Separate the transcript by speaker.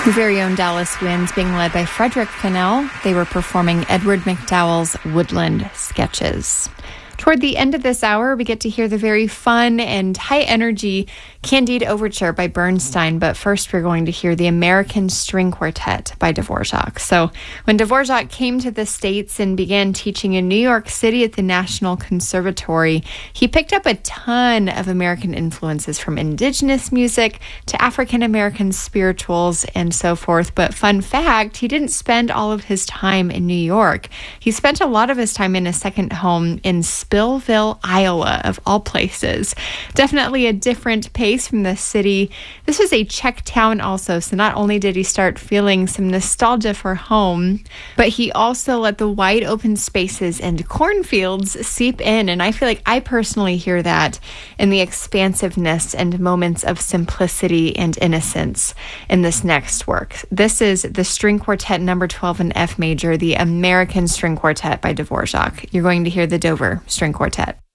Speaker 1: Your very own Dallas Winds being led by Frederick Fennell. They were performing Edward McDowell's Woodland Sketches. Toward the end of this hour, we get to hear the very fun and high-energy Candide Overture by Bernstein, but first we're going to hear the American String Quartet by Dvorak. So when Dvorak came to the States and began teaching in New York City at the National Conservatory, he picked up a ton of American influences from indigenous music to African-American spirituals and so forth. But fun fact, he didn't spend all of his time in New York. He spent a lot of his time in a second home in Spillville, Iowa, of all places. Definitely a different pace from the city. This was a Czech town also, so not only did he start feeling some nostalgia for home, but he also let the wide open spaces and cornfields seep in, and I feel like I personally hear that in the expansiveness and moments of simplicity and innocence in this next work. This is the String Quartet number 12 in F major, the American String Quartet by Dvorak. You're going to hear the Dover String Quartet.